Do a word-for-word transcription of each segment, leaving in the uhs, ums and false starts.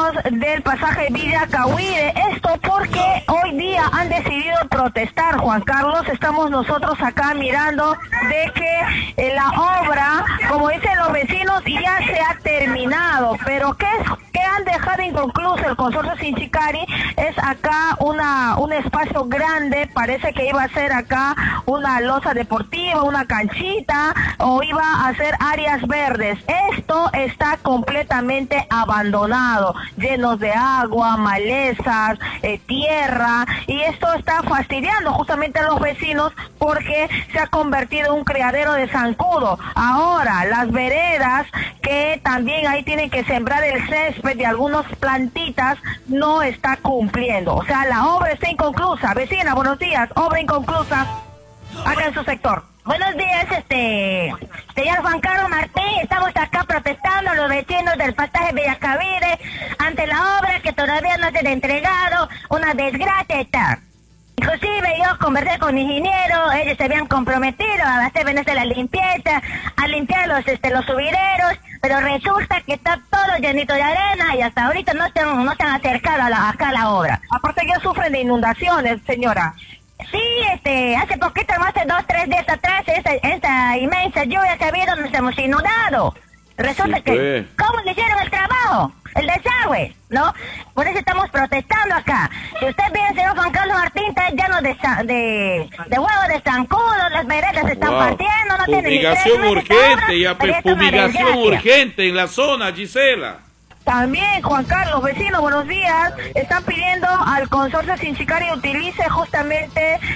vecinos del pasaje Villa Cahuire. Esto porque hoy día han decidido protestar, Juan Carlos. Estamos nosotros acá mirando de que eh, la obra, como dicen los vecinos, ya se ha terminado. Pero ¿qué es que han dejado inconcluso el consorcio Sinchicari? Es acá una un espacio grande, parece que iba a ser acá una losa deportiva, una canchita, o iba a ser áreas verdes. Esto está completamente abandonado, llenos de agua, malezas, eh, tierra, y esto está fastidiando justamente a los vecinos porque se ha convertido en un criadero de zancudo. Ahora, las veredas, que también ahí tienen que sembrar el césped de algunas plantitas, no está cumpliendo. O sea, la obra está inconclusa. Vecina, buenos días. Obra inconclusa acá en su sector. Buenos días, este, señor Juan Carlos Martín. Estamos acá protestando los vecinos del pasaje Villacavire ante la obra que todavía no se ha entregado. Una desgracia está. Inclusive yo conversé con ingenieros, ellos se habían comprometido a hacer venirse la limpieza, a limpiar los, este, los subideros, pero resulta que está todo llenito de arena y hasta ahorita no se han, no se han acercado a la, acá a la obra. Aparte que sufren de inundaciones, señora. Sí, este, hace poquito, más de dos, tres días atrás, esa, esa inmensa lluvia que ha habido, nos hemos inundado. Resulta sí, que, ¿cómo le hicieron el trabajo? El desagüe, ¿no? Por eso estamos protestando acá. Si usted ve, señor Juan Carlos Martín, está lleno de, de, de huevos de zancudo, las veredas se están wow. partiendo, no tienen ni tres Fumigación urgente, ya pues, fumigación urgente en la zona, Gisela. También, Juan Carlos, vecinos, buenos días. Están pidiendo al consorcio Sinchicari utilice justamente eh,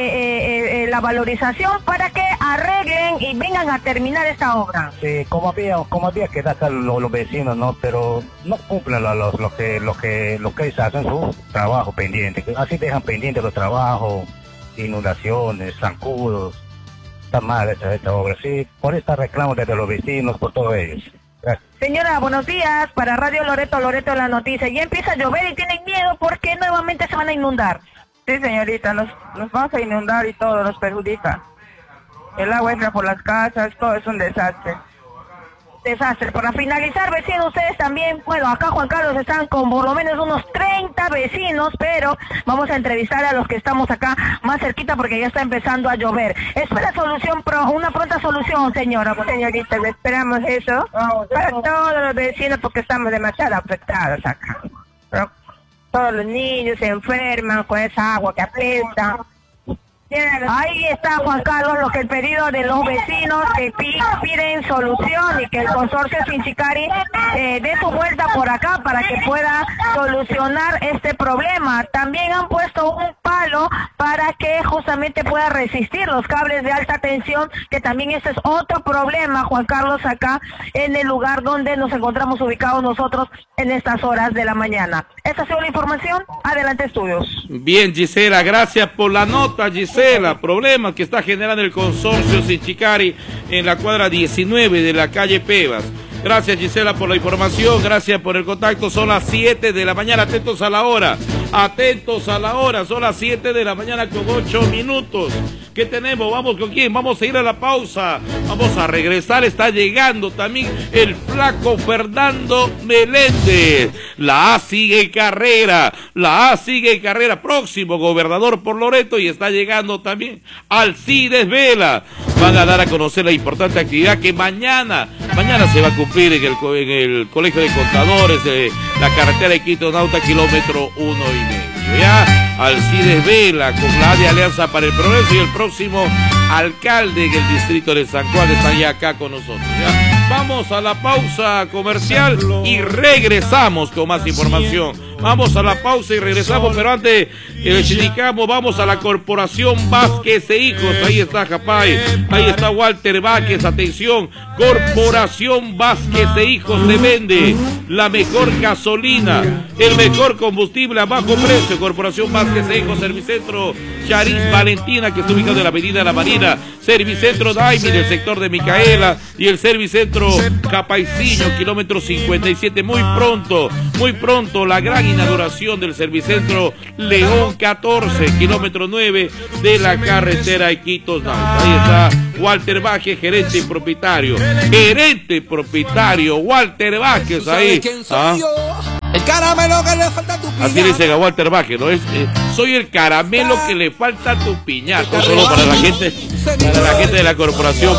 eh, eh, la valorización para que arreglen y vengan a terminar esta obra. Sí, como había, como había que dar los, los vecinos, ¿no? Pero no cumplen lo, lo, lo que, lo que, lo que ellos hacen su trabajo pendiente. Así dejan pendientes los trabajos, inundaciones, zancudos. Está mal esta, esta obra, sí. Por esta reclamo desde los vecinos, por todos ellos. Señora, buenos días, para Radio Loreto, Loreto de la Noticia. Ya empieza a llover y tienen miedo porque nuevamente se van a inundar. Sí, señorita, nos, nos vamos a inundar y todo nos perjudica. El agua entra por las casas, todo es un desastre. Desastre. Para finalizar, vecinos, ustedes también, bueno, acá Juan Carlos están con por lo menos unos treinta vecinos, pero vamos a entrevistar a los que estamos acá más cerquita porque ya está empezando a llover. Espera solución, pro, una pronta solución, señora. Pues, señorita, esperamos eso oh, para oh. todos los vecinos porque estamos demasiado afectados acá. Pero todos los niños se enferman con esa agua que apesta. Ahí está, Juan Carlos, lo que el pedido de los vecinos que piden solución y que el consorcio Sinchicari eh, dé su vuelta por acá para que pueda solucionar este problema. También han puesto un palo para que justamente pueda resistir los cables de alta tensión, que también ese es otro problema, Juan Carlos, acá en el lugar donde nos encontramos ubicados nosotros en estas horas de la mañana. Esta ha sido la información. Adelante, estudios. Bien, Gisela, gracias por la nota, Gisela. Problemas que está generando el consorcio Sinchicari en la cuadra diecinueve de la calle Pebas. Gracias, Gisela, por la información, gracias por el contacto. Son las siete de la mañana, atentos a la hora, atentos a la hora, son las siete de la mañana con ocho minutos. ¿Qué tenemos? ¿Vamos con quién? Vamos a ir a la pausa, vamos a regresar, está llegando también el flaco Fernando Meléndez. La A sigue carrera, la A sigue carrera, próximo gobernador por Loreto, y está llegando también Alcides Vela. Van a dar a conocer la importante actividad que mañana, mañana se va a cumplir en el, en el Colegio de Contadores de la carretera de Quito Nauta, kilómetro uno y medio. Ya, Alcides Vela con la de Alianza para el Progreso y el próximo alcalde en el distrito de San Juan están ya acá con nosotros. Ya, vamos a la pausa comercial y regresamos con más información. Vamos a la pausa y regresamos, pero antes eh, indicamos, vamos a la Corporación Vázquez e Hijos. Ahí está Japay, ahí está Walter Vázquez. Atención, Corporación Vázquez e Hijos te vende la mejor gasolina, el mejor combustible a bajo precio. Corporación Vázquez e Hijos, Servicentro Charis Valentina, que está ubicado en la avenida La Marina, Servicentro Daimi del sector de Micaela y el Servicentro Capaicinho, kilómetro cincuenta y siete. Muy pronto, muy pronto la gran inauguración del Servicentro León catorce, kilómetro nueve de la carretera Iquitos Nauta. Ahí está Walter Vázquez, gerente y propietario. Gerente propietario, Walter Vázquez ahí. ¿Ah? El caramelo que le falta a tu piñata. Así le dicen a Walter Baje, ¿no? Es, eh, soy el caramelo que le falta a tu piñata. No solo para la gente, para la gente de la corporación